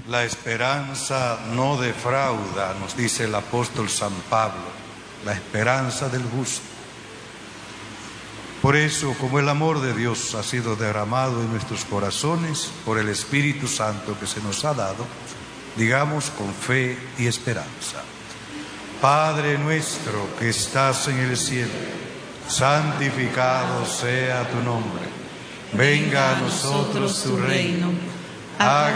La esperanza no defrauda, nos dice el apóstol San Pablo, la esperanza del justo. Por eso, como el amor de Dios ha sido derramado en nuestros corazones por el Espíritu Santo que se nos ha dado, digamos con fe y esperanza: Padre nuestro que estás en el cielo, santificado sea tu nombre. Venga a nosotros tu reino. Haga